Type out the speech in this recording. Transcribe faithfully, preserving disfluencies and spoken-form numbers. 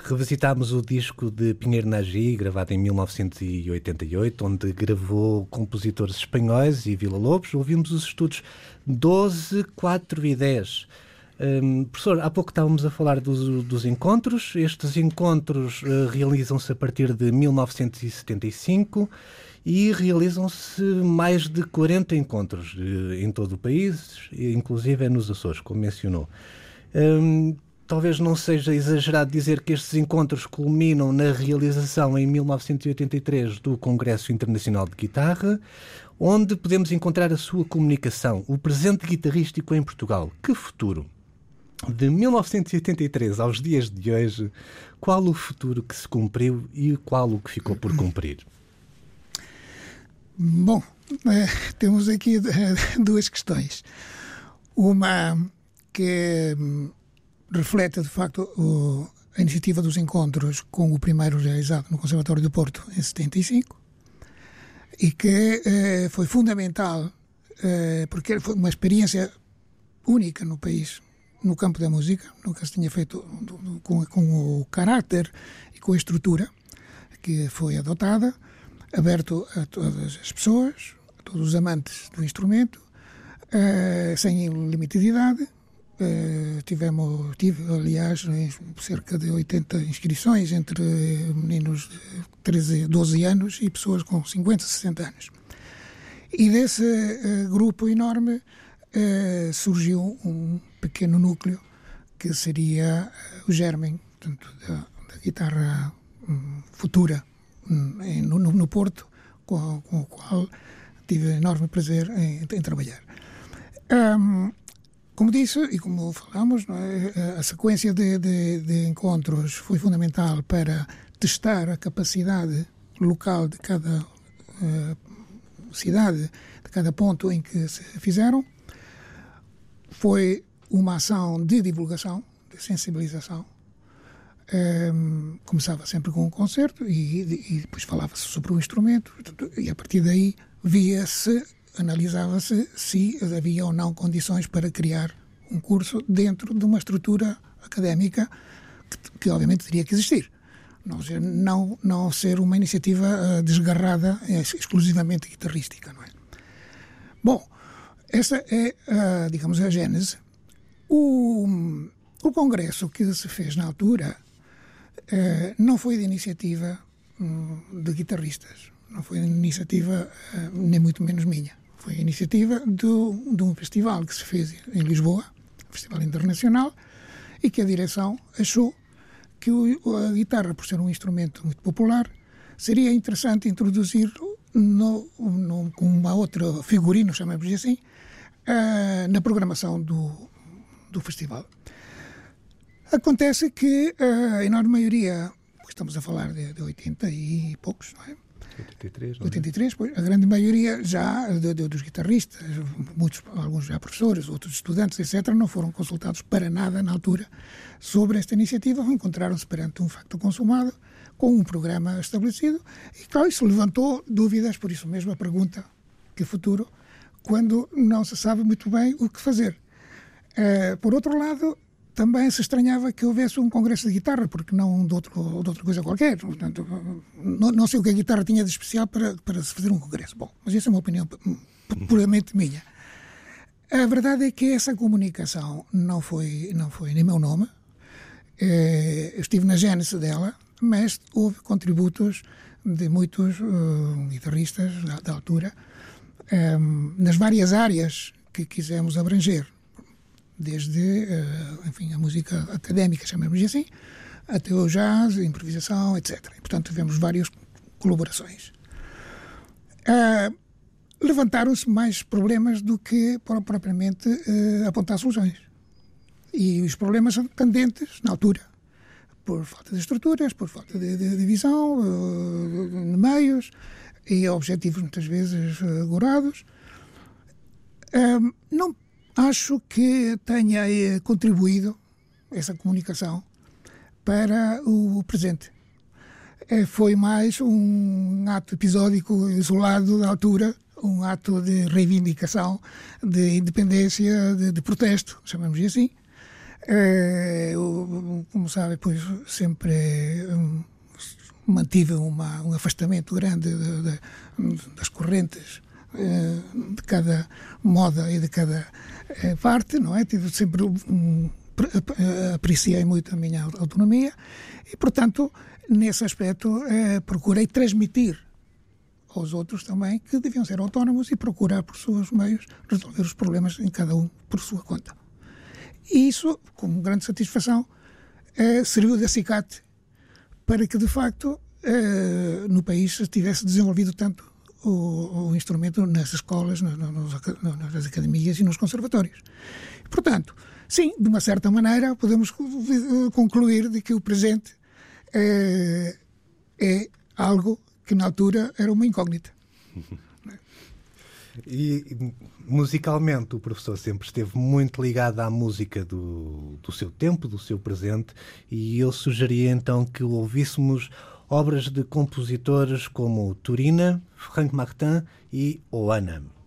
Revisitámos o disco de Pinheiro Nagy, gravado em mil novecentos e oitenta e oito, onde gravou compositores espanhóis e Vila Lobos. Ouvimos os estudos doze, quatro e dez. Um, professor, há pouco estávamos a falar dos, dos encontros. Estes encontros uh, realizam-se a partir de mil novecentos e setenta e cinco e realizam-se mais de quarenta encontros uh, em todo o país, inclusive é nos Açores, como mencionou. Um, Talvez não seja exagerado dizer que estes encontros culminam na realização em mil novecentos e oitenta e três do Congresso Internacional de Guitarra, onde podemos encontrar a sua comunicação, o presente guitarrístico em Portugal. Que futuro? De mil novecentos e oitenta e três aos dias de hoje, qual o futuro que se cumpriu e qual o que ficou por cumprir? Bom, eh, temos aqui duas questões. Uma que reflete, de facto, o, a iniciativa dos encontros com o primeiro realizado no Conservatório do Porto em setenta e cinco e que eh, foi fundamental eh, porque foi uma experiência única no país, no campo da música. Nunca se tinha feito do, do, com, com o caráter e com a estrutura que foi adotada, aberto a todas as pessoas, a todos os amantes do instrumento, eh, sem limite de idade. Uh, tivemos, tive, aliás, cerca de oitenta inscrições entre meninos de treze, doze anos e pessoas com cinquenta, sessenta anos. E desse uh, grupo enorme uh, surgiu um pequeno núcleo que seria uh, o germen, portanto, da, da guitarra um, futura um, em, no, no Porto, com, com o qual tive enorme prazer em, em trabalhar. Um, Como disse, e como falamos, não é? A sequência de, de, de encontros foi fundamental para testar a capacidade local de cada uh, cidade, de cada ponto em que se fizeram. Foi uma ação de divulgação, de sensibilização. Um, começava sempre com um concerto e, e depois falava-se sobre o instrumento, e a partir daí via-se, analisava-se se havia ou não condições para criar um curso dentro de uma estrutura académica que, que obviamente teria que existir. Não, não, não ser uma iniciativa uh, desgarrada, é, exclusivamente guitarrística, não é? Bom, essa é, uh, digamos, a gênese. O, o congresso que se fez na altura uh, não foi de iniciativa um, de guitarristas, não foi de iniciativa uh, nem muito menos minha. Foi a iniciativa do, de um festival que se fez em Lisboa, um festival internacional, e que a direção achou que o, a guitarra, por ser um instrumento muito popular, seria interessante introduzir no, no, com uma outra figurino, chamamos assim, uh, na programação do, do festival. Acontece que a enorme maioria, estamos a falar de, de oitenta e poucos, não é? oitenta e três, não é? oitenta e três, pois, a grande maioria já de, de, dos guitarristas, muitos, alguns já professores, outros estudantes, etcétera, não foram consultados para nada na altura sobre esta iniciativa, encontraram-se perante um facto consumado, com um programa estabelecido, e claro, isso levantou dúvidas, por isso mesmo a pergunta, que futuro, quando não se sabe muito bem o que fazer. Uh, por outro lado, também se estranhava que houvesse um congresso de guitarra, porque não de, outro, de outra coisa qualquer. Portanto, não, não sei o que a guitarra tinha de especial para, para se fazer um congresso. Bom, mas essa é uma opinião puramente minha. A verdade é que essa comunicação não foi, não foi nem meu nome. Eu estive na gênese dela, mas houve contributos de muitos uh, guitarristas da, da altura, um, nas várias áreas que quisemos abranger. Desde, enfim, a música académica, chamamos assim, até o jazz, a improvisação, etcétera. E, portanto, tivemos várias colaborações. Uh, levantaram-se mais problemas do que propriamente uh, apontar soluções. E os problemas são pendentes na altura, por falta de estruturas, por falta de, de, de visão, uh, de meios e objetivos muitas vezes uh, agorados. Uh, não Acho que tenha eh, contribuído essa comunicação para o presente. Eh, foi mais um ato episódico isolado da altura, um ato de reivindicação, de independência, de, de protesto, chamamos assim. Eh, como sabe, pois sempre um, mantive uma, um afastamento grande de, de, das correntes uh, de cada moda e de cada uh, parte, não é? Tive sempre um, apreciei muito a minha autonomia e, portanto, nesse aspecto eh, procurei transmitir aos outros também que deviam ser autónomos e procurar por seus meios resolver os problemas em cada um por sua conta. E isso, com grande satisfação, eh, serviu de acicate para que, de facto, eh, no país se tivesse desenvolvido tanto o, o instrumento nas escolas, nas, nas academias e nos conservatórios. Portanto, sim, de uma certa maneira, podemos concluir de que o presente é, é algo que na altura era uma incógnita. E musicalmente o professor sempre esteve muito ligado à música do, do seu tempo, do seu presente, e eu sugeria então que ouvíssemos obras de compositores como Turina, Frank Martin e Oana.